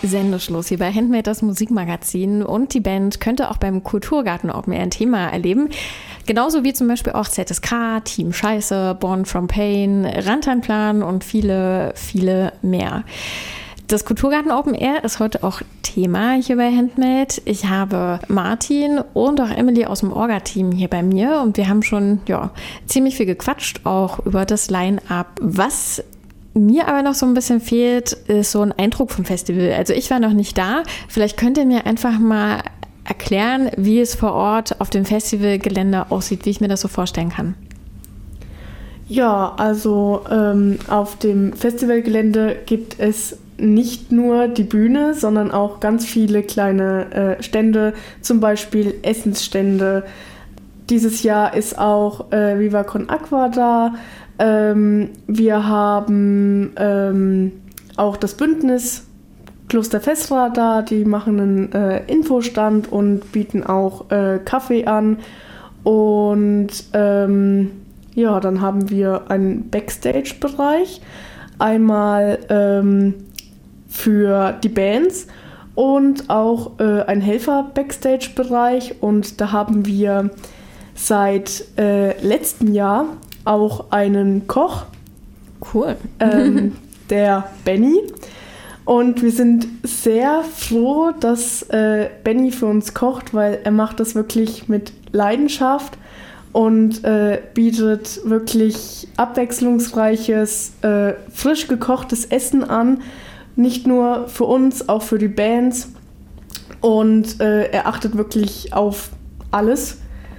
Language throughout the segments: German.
Sendeschluss hier bei Handmade, das Musikmagazin, und die Band könnte auch beim Kulturgarten Open Air ein Thema erleben. Genauso wie zum Beispiel auch ZSK, Team Scheiße, Born from Pain, Rantanplan und viele, viele mehr. Das Kulturgarten Open Air ist heute auch Thema hier bei Handmade. Ich habe Martin und auch Emily aus dem Orga-Team hier bei mir und wir haben schon ziemlich viel gequatscht, auch über das Line-Up. Was mir aber noch so ein bisschen fehlt, ist so ein Eindruck vom Festival. Also ich war noch nicht da. Vielleicht könnt ihr mir einfach mal erklären, wie es vor Ort auf dem Festivalgelände aussieht, wie ich mir das so vorstellen kann. Ja, also auf dem Festivalgelände gibt es nicht nur die Bühne, sondern auch ganz viele kleine Stände, zum Beispiel Essensstände. Dieses Jahr ist auch Viva Con Aqua da. Wir haben auch das Bündnis Kloster Vestra da, die machen einen Infostand und bieten auch Kaffee an. Und dann haben wir einen Backstage-Bereich, einmal für die Bands und auch einen Helfer-Backstage-Bereich. Und da haben wir seit letztem Jahr auch einen Koch. Cool. Der Benny. Und wir sind sehr froh, dass Benny für uns kocht, weil er macht das wirklich mit Leidenschaft und bietet wirklich abwechslungsreiches, frisch gekochtes Essen an. Nicht nur für uns, auch für die Bands. Und er achtet wirklich auf alles.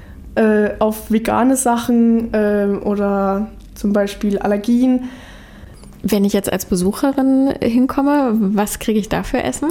Auf vegane Sachen oder zum Beispiel Allergien. Wenn ich jetzt als Besucherin hinkomme, was kriege ich da für Essen?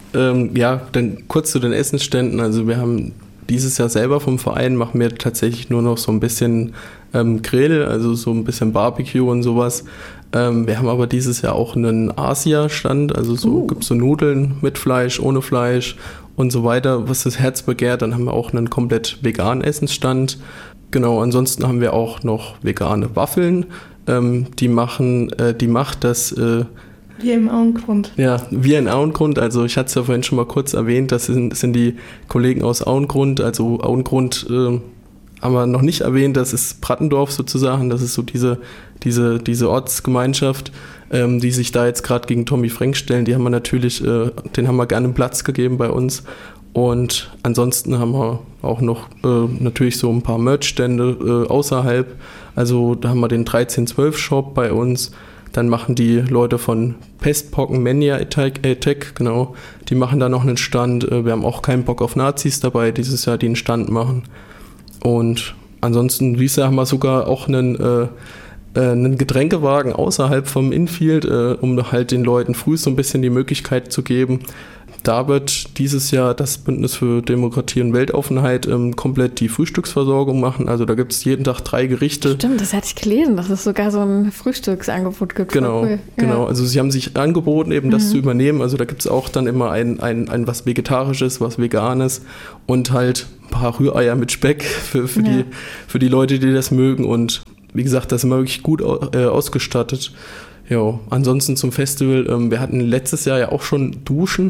Dann kurz zu den Essensständen. Also wir haben dieses Jahr selber vom Verein, machen wir tatsächlich nur noch so ein bisschen Grill, also so ein bisschen Barbecue und sowas. Wir haben aber dieses Jahr auch einen Asia-Stand, also gibt es so Nudeln mit Fleisch, ohne Fleisch und so weiter, was das Herz begehrt. Dann haben wir auch einen komplett veganen Essensstand. Genau, ansonsten haben wir auch noch vegane Waffeln. Die macht das... Wir im Auengrund. Ja, wir in Auengrund. Also ich hatte es ja vorhin schon mal kurz erwähnt, das sind die Kollegen aus Auengrund. Also Auengrund haben wir noch nicht erwähnt, das ist Brattendorf sozusagen. Das ist so diese Ortsgemeinschaft, die sich da jetzt gerade gegen Tommy Frank stellen. Die haben wir natürlich, den haben wir gerne einen Platz gegeben bei uns. Und ansonsten haben wir auch noch natürlich so ein paar Merch-Stände außerhalb. Also da haben wir den 1312-Shop bei uns. Dann machen die Leute von Pestpocken Mania Attack, genau, die machen da noch einen Stand. Wir haben auch keinen Bock auf Nazis dabei dieses Jahr, die einen Stand machen. Und ansonsten, dieses Jahr haben wir sogar auch einen Getränkewagen außerhalb vom Infield, um halt den Leuten früh so ein bisschen die Möglichkeit zu geben. Da wird dieses Jahr das Bündnis für Demokratie und Weltoffenheit komplett die Frühstücksversorgung machen. Also da gibt es jeden Tag 3 Gerichte. Stimmt, das hatte ich gelesen, dass es sogar so ein Frühstücksangebot gibt. Genau, cool. Genau. Also sie haben sich angeboten, eben das zu übernehmen. Also da gibt es auch dann immer ein was Vegetarisches, was Veganes und halt ein paar Rühreier mit Speck für die Leute, die das mögen. Und wie gesagt, das ist immer wirklich gut ausgestattet. Ja, ansonsten zum Festival. Wir hatten letztes Jahr ja auch schon Duschen.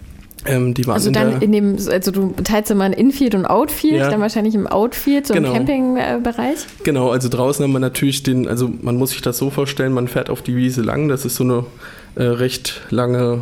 Die waren also dann du teilst immer ein Infield und Outfield, dann wahrscheinlich im Outfield, so im Campingbereich. Genau, also draußen haben wir natürlich man muss sich das so vorstellen, man fährt auf die Wiese lang, das ist so eine recht lange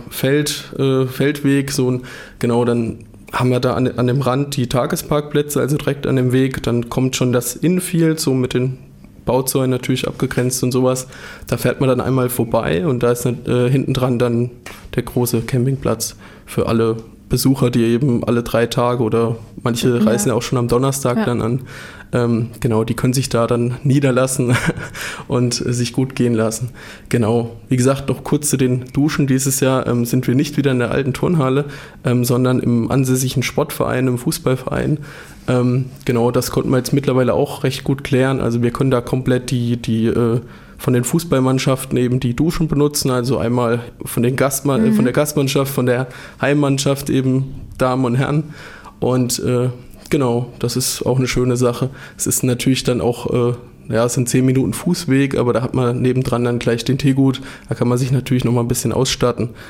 Feldweg, dann haben wir da an dem Rand die Tagesparkplätze, also direkt an dem Weg, dann kommt schon das Infield, so mit den Bauzäunen natürlich abgegrenzt und sowas. Da fährt man dann einmal vorbei und da ist hinten dran dann der große Campingplatz für alle Besucher, die eben alle 3 Tage oder manche reisen ja auch schon am Donnerstag dann an. Genau, die können sich da dann niederlassen und sich gut gehen lassen. Genau, wie gesagt, noch kurz zu den Duschen. Dieses Jahr sind wir nicht wieder in der alten Turnhalle, sondern im ansässigen Sportverein, im Fußballverein. Genau, das konnten wir jetzt mittlerweile auch recht gut klären. Also wir können da komplett die von den Fußballmannschaften eben die Duschen benutzen, also einmal von der Gastmannschaft, von der Heimmannschaft eben Damen und Herren. Und genau, das ist auch eine schöne Sache. Es ist natürlich dann auch, es sind 10 Minuten Fußweg, aber da hat man nebendran dann gleich den Teegut, da kann man sich natürlich noch mal ein bisschen ausstatten.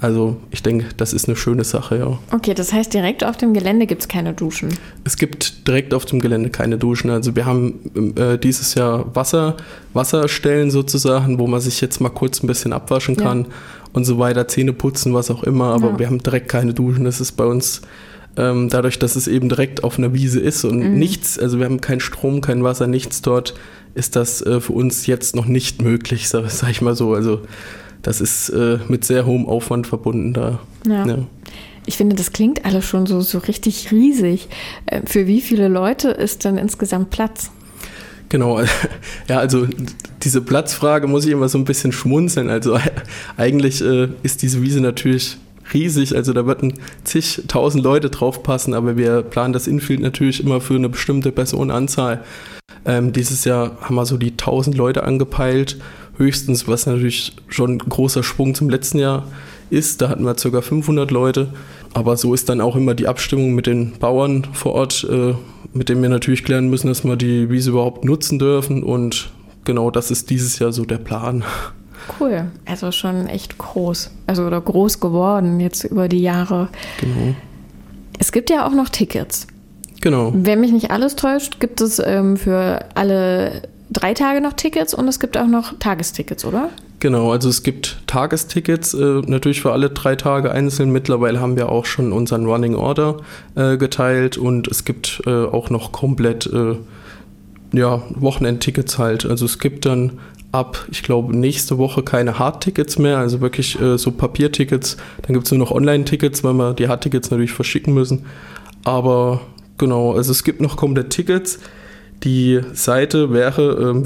Also ich denke, das ist eine schöne Sache, ja. Okay, das heißt, direkt auf dem Gelände gibt es keine Duschen? Es gibt direkt auf dem Gelände keine Duschen. Also wir haben dieses Jahr Wasserstellen sozusagen, wo man sich jetzt mal kurz ein bisschen abwaschen kann und so weiter, Zähne putzen, was auch immer. Aber wir haben direkt keine Duschen. Das ist bei uns dadurch, dass es eben direkt auf einer Wiese ist und nichts, also wir haben keinen Strom, kein Wasser, nichts dort, ist das für uns jetzt noch nicht möglich, sag ich mal so. Also das ist mit sehr hohem Aufwand verbunden da. Ja. Ich finde, das klingt alles schon so richtig riesig. Für wie viele Leute ist denn insgesamt Platz? Genau, ja, also diese Platzfrage muss ich immer so ein bisschen schmunzeln. Also eigentlich ist diese Wiese natürlich riesig, also da würden zigtausend Leute drauf passen, aber wir planen das Infield natürlich immer für eine bestimmte Personenanzahl. Dieses Jahr haben wir so die 1000 Leute angepeilt, höchstens, was natürlich schon ein großer Sprung zum letzten Jahr ist. Da hatten wir ca. 500 Leute, aber so ist dann auch immer die Abstimmung mit den Bauern vor Ort, mit denen wir natürlich klären müssen, dass wir die Wiese überhaupt nutzen dürfen und genau das ist dieses Jahr so der Plan. Cool, also schon echt groß, also oder groß geworden jetzt über die Jahre. Genau. Es gibt ja auch noch Tickets. Genau. Wenn mich nicht alles täuscht, gibt es für alle 3 Tage noch Tickets und es gibt auch noch Tagestickets, oder? Genau, also es gibt Tagestickets, natürlich für alle 3 Tage einzeln. Mittlerweile haben wir auch schon unseren Running Order geteilt und es gibt auch noch komplett Wochenendtickets halt. Also es gibt dann ab, ich glaube, nächste Woche keine Hardtickets mehr, also wirklich so Papiertickets. Dann gibt es nur noch Online-Tickets, weil wir die Hardtickets natürlich verschicken müssen. Aber genau, also es gibt noch komplett Tickets. Die Seite wäre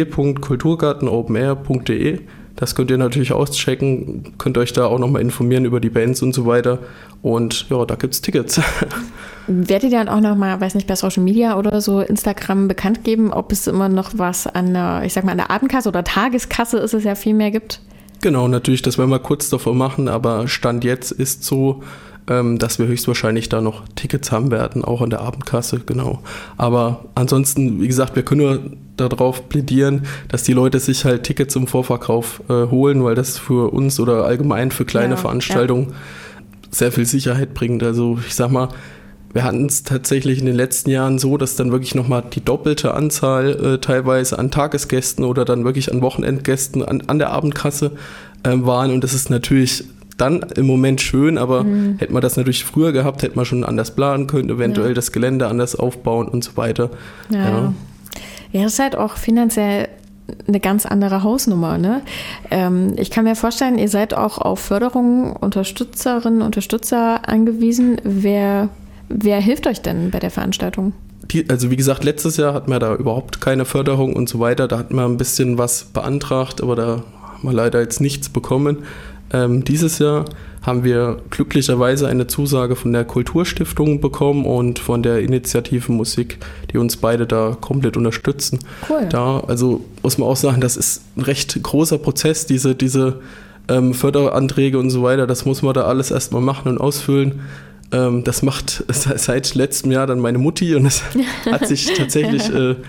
www.kulturgartenopenair.de. Das könnt ihr natürlich auschecken, könnt euch da auch nochmal informieren über die Bands und so weiter. Und ja, da gibt es Tickets. Werdet ihr dann auch nochmal, weiß nicht, bei Social Media oder so, Instagram bekannt geben, ob es immer noch was an der, ich sag mal, an der Abendkasse oder Tageskasse ist es ja viel mehr gibt? Genau, natürlich, das werden wir kurz davor machen, aber Stand jetzt ist so, dass wir höchstwahrscheinlich da noch Tickets haben werden, auch an der Abendkasse, genau. Aber ansonsten, wie gesagt, wir können nur darauf plädieren, dass die Leute sich halt Tickets im Vorverkauf holen, weil das für uns oder allgemein für kleine Veranstaltungen sehr viel Sicherheit bringt. Also ich sag mal, wir hatten es tatsächlich in den letzten Jahren so, dass dann wirklich nochmal die doppelte Anzahl teilweise an Tagesgästen oder dann wirklich an Wochenendgästen an der Abendkasse waren und das ist natürlich dann im Moment schön, aber hätte man das natürlich früher gehabt, hätte man schon anders planen können, eventuell das Gelände anders aufbauen und so weiter. Ja, das ist halt auch finanziell eine ganz andere Hausnummer, ne? Ich kann mir vorstellen, ihr seid auch auf Förderungen, Unterstützerinnen, Unterstützer angewiesen. Wer hilft euch denn bei der Veranstaltung? Also wie gesagt, letztes Jahr hatten wir da überhaupt keine Förderung und so weiter. Da hatten wir ein bisschen was beantragt, aber da haben wir leider jetzt nichts bekommen. Dieses Jahr haben wir glücklicherweise eine Zusage von der Kulturstiftung bekommen und von der Initiative Musik, die uns beide da komplett unterstützen. Cool. Da, also muss man auch sagen, das ist ein recht großer Prozess, diese Förderanträge und so weiter, das muss man da alles erstmal machen und ausfüllen. Das macht seit letztem Jahr dann meine Mutti und es hat sich tatsächlich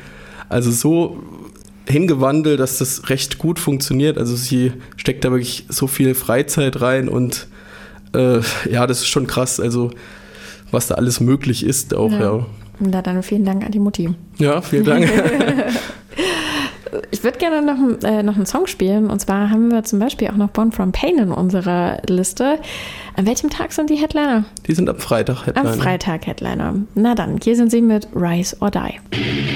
so hingewandelt, dass das recht gut funktioniert. Also sie steckt da wirklich so viel Freizeit rein und das ist schon krass, also was da alles möglich ist auch, ja. Na dann vielen Dank an die Mutti. Ja, vielen Dank. Ich würde gerne noch einen Song spielen und zwar haben wir zum Beispiel auch noch Born From Pain in unserer Liste. An welchem Tag sind die Headliner? Die sind am Freitag Headliner. Am Freitag Headliner. Na dann, hier sind sie mit Rise or Die.